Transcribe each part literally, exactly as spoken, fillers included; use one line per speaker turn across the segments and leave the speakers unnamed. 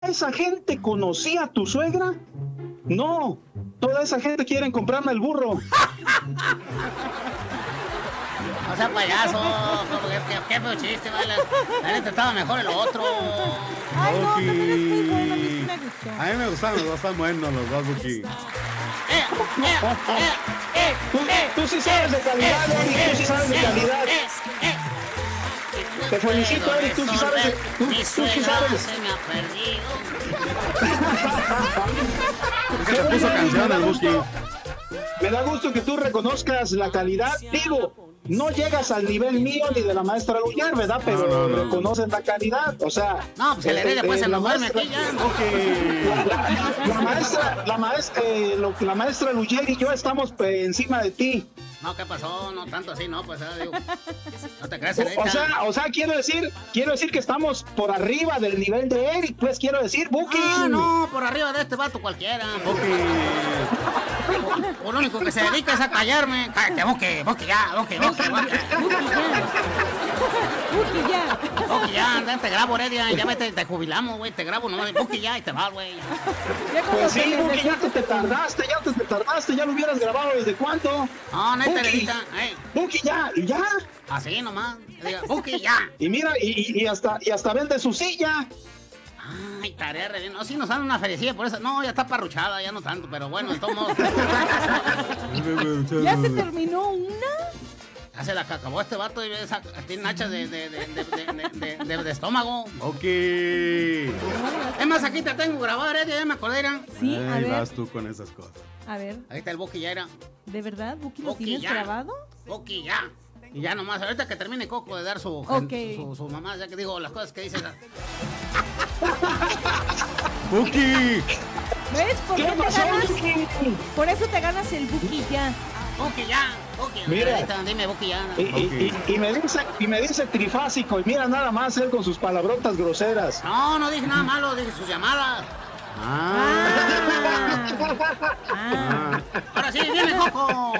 esa gente conocía a tu suegra? No, toda esa gente quiere comprarme el burro.
O sea, payaso, qué, qué feo chiste, vale. La neta estaba mejor el otro.
Ay, no, también es muy bueno, a mí sí me gustó.
A mí me gustaron los dos, están buenos los dos, Buki.
Eh, eh, eh, eh,
Tú,
eh,
tú sí sabes de calidad,
eh,
Eric, tú sí sabes de
eh,
calidad.
eh, eh.
Te felicito, Eric, tú sí sabes de, tú,
Mi
tú sí
suegra
sabes.
se me ha perdido.
Es que te puso canción el Buki.
Me da gusto que tú reconozcas la calidad. Digo, no llegas al nivel mío ni de la maestra Luyer, ¿verdad? Pero
No, no, no.
reconoces la calidad. O sea,
No, pues el
eh,
heredia
eh,
pues se
la
nos duerme
maestra-
aquí ya.
Ok.
La, la- la maestra, la maestra, eh, lo que la maestra Luyer y yo estamos eh, encima de ti.
No, ¿qué pasó? No tanto así, no, pues, ah, digo, no te creas,
O,
heredia.
o sea, o sea, quiero decir, quiero decir que estamos por arriba del nivel de Eric, pues quiero decir, Buki.
Ah, no, por arriba de este vato cualquiera.
Ok.
Por lo único que se dedica es a callarme. Cállate, Buki, Buki ya, Buki, Buki, Buki.
Buki ya.
Buki ya, anda, te grabo, Heredia, ya vete, te jubilamos, güey, te grabo nomás, Buki ya y te vas, güey.
Ya cuando
Pues
se
sí,
les
Buki, ya
deshace
te, te
tu pelo.
tardaste, ya te, te tardaste, ya lo hubieras grabado desde cuándo.
No, neta,
Buki,
Heredita, ey,
Buki ya, y ya.
así nomás, diga, Buki ya.
Y mira, y, y- y hasta y hasta vende su silla.
Ay, tarea, re bien. No, sí nos dan una felicilla por eso. No, ya está parruchada, ya no tanto, pero bueno, de todos modos.
¿Ya se terminó una?
Ya se la acabó este vato y esa, tiene nachas de, de, de, de, de, de, de- de estómago.
Ok.
Es más, aquí te tengo grabado, Heredia, ya me acordé, era.
Sí, a
Ahí
ver,
vas tú con esas cosas.
a ver.
Ahí está el Buki ya era.
¿De verdad, Buki, lo
Buki,
tienes
ya.
grabado?
Buki ya. Y ya nomás, ahorita que termine Coco de dar su,
Ok.
su, su mamá, ya que digo las cosas que dice.
Buki.
¿Ves? ¿Por
¿Qué
qué te
pasó,
ganas?
Buki?
Por eso te ganas el Buki ya.
Buki ya, Buki.
Mira.
Ahorita, dime Buki ya.
Y, y- y- y me dice, y me dice trifásico, y mira nada más él con sus palabrotas groseras.
No, no dije nada malo, dije sus llamadas.
Ah.
Ah. Ah.
Ahora sí, viene Coco.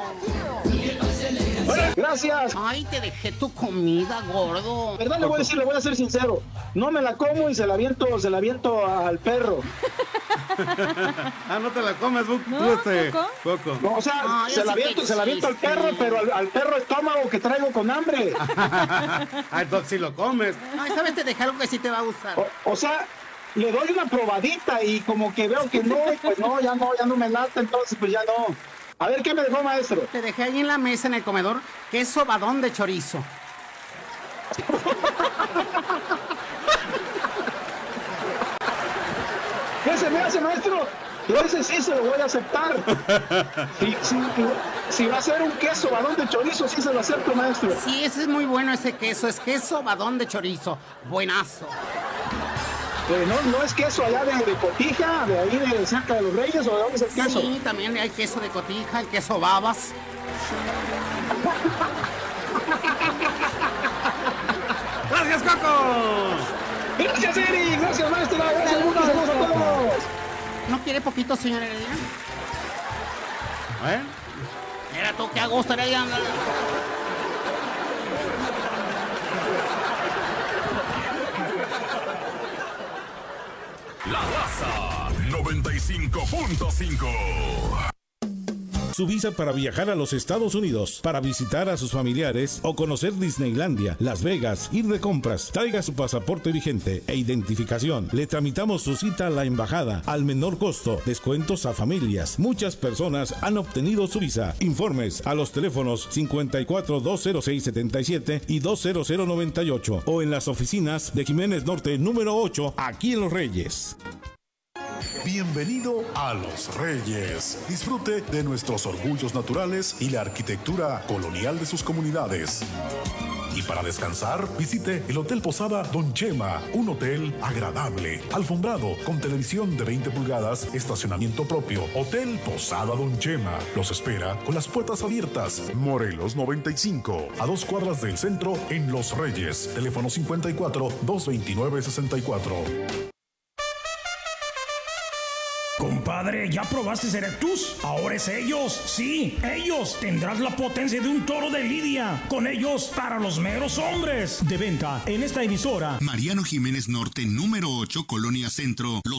Gracias.
Ay, te dejé tu comida, gordo.
¿Verdad? Le voy a decir, le voy a ser sincero. No me la como y se la aviento, se la aviento al perro.
Ah, no te la comes, Buki.
¿No,
Tú este.
Coco?
Coco.
No, o sea,
Ay,
se la
así
aviento,
que
se la aviento al
chiste.
perro, pero al, al perro estómago que traigo con hambre.
Ah, entonces si lo comes.
Ay, ¿sabes? Te dejé algo que sí te va a gustar.
O, o sea, le doy una probadita y como que veo que no, pues no, ya no, ya no me late, entonces pues ya no. A ver, ¿qué me dejó, maestro?
Te dejé ahí en la mesa, en el comedor, queso badón de chorizo.
¿Qué se me hace, maestro? Ese sí se lo voy a aceptar. Si, si, si va a ser un queso badón de chorizo, sí se lo acepto, maestro.
Sí, ese es muy bueno, ese queso. Es queso badón de chorizo. Buenazo.
Eh, no, no es queso allá de, de Cotija, de ahí de cerca de los Reyes, o de dónde es el queso.
Sí, también hay queso de cotija, el queso babas.
¡Gracias, Coco!
Gracias, Eric. Gracias, maestro. Gracias, muchas saludos a todos.
¿No quiere poquito, señor Heredia?
¿Eh?
Mira tú, qué a gusto, Heredia.
La Raza noventa y cinco punto cinco.
Su visa para viajar a los Estados Unidos, para visitar a sus familiares o conocer Disneylandia, Las Vegas, ir de compras. Traiga su pasaporte vigente e identificación. Le tramitamos su cita a la embajada al menor costo. Descuentos a familias. Muchas personas han obtenido su visa. Informes a los teléfonos cincuenta y cuatro, doscientos seis, setenta y siete y dos cero cero noventa y ocho o en las oficinas de Jiménez Norte número ocho, aquí en Los Reyes.
Bienvenido a Los Reyes. Disfrute de nuestros orgullos naturales y la arquitectura colonial de sus comunidades. Y para descansar, visite el Hotel Posada Don Chema, un hotel agradable, alfombrado, con televisión de veinte pulgadas, estacionamiento propio. Hotel Posada Don Chema los espera con las puertas abiertas. Morelos noventa y cinco, a dos cuadras del centro en Los Reyes. Teléfono cincuenta y cuatro, doscientos veintinueve, sesenta y cuatro.
Compadre, ¿ya probaste Erectus? Ahora es ellos. Sí, ellos. Tendrás la potencia de un toro de lidia. Con ellos, para los meros hombres. De venta en esta emisora.
Mariano Jiménez Norte, número ocho, Colonia Centro, Los